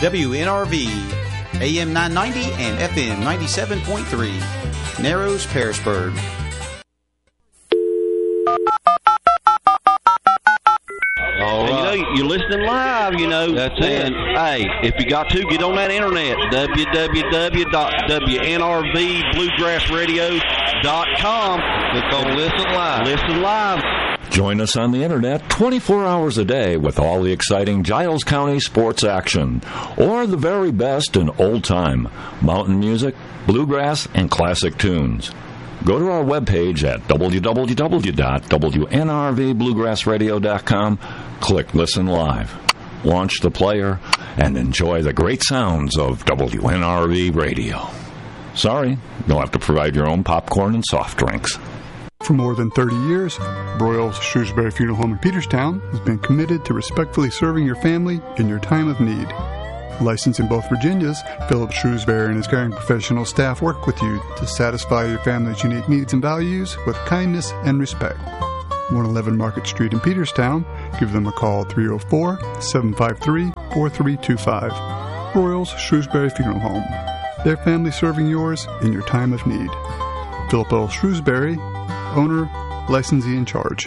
WNRV, AM 990 and FM 97.3, Narrows, Pearisburg. All right. You're listening live, That's it. Hey, if you got to, get on that internet, www.wnrbluegrassradio.com. Click on Listen Live. Listen live. Join us on the internet 24 hours a day with all the exciting Giles County sports action, or the very best in old-time mountain music, bluegrass, and classic tunes. Go to our webpage at www.wnrbluegrassradio.com, click Listen Live, launch the player, and enjoy the great sounds of WNRV Radio. Sorry, you'll have to provide your own popcorn and soft drinks. For more than 30 years, Broyles Shrewsbury Funeral Home in Peterstown has been committed to respectfully serving your family in your time of need. Licensed in both Virginias, Philip Shrewsbury and his caring professional staff work with you to satisfy your family's unique needs and values with kindness and respect. 111 Market Street in Peterstown. Give them a call 304-753-4325. Broyles Shrewsbury Funeral Home. Their family serving yours in your time of need. Philip L. Shrewsbury, owner, licensee in charge.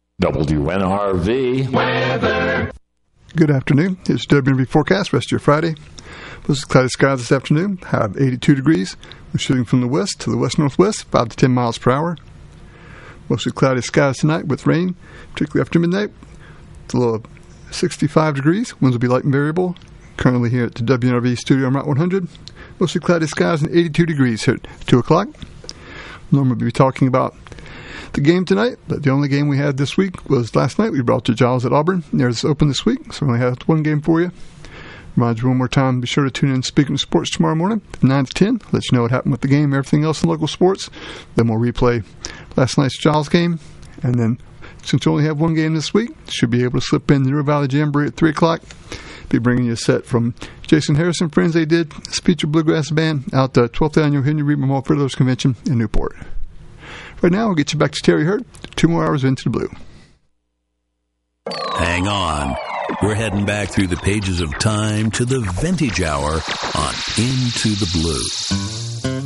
WNRV weather. Good afternoon. It's WNRV forecast. Rest of your Friday. Mostly cloudy skies this afternoon. High of 82 degrees. We're shooting from the west to the west-northwest, 5 to 10 miles per hour. Mostly cloudy skies tonight with rain, particularly after midnight. It's a low of 65 degrees. Winds will be light and variable. Currently here at the WNRV studio on Route 100. Mostly cloudy skies and 82 degrees here at 2 o'clock. Normally we'll be talking about the game tonight, but the only game we had this week was last night. We brought you Giles at Auburn. There's open this week, so we only have one game for you. Remind you one more time, be sure to tune in to Speaking of Sports tomorrow morning from 9 to 10. Let you know what happened with the game, everything else in local sports. Then we'll replay last night's Giles game. And then, since we only have one game this week, should be able to slip in the River Valley Jamboree at 3 o'clock. Be bringing you a set from Jason Harrison Friends. They did feature bluegrass band out the 12th Annual Henry Reed Memorial Fiddlers Convention in Newport. Right now, we'll get you back to Terry Hurt. 2 more hours into the blue. Hang on. We're heading back through the pages of time to the vintage hour on Into the Blue.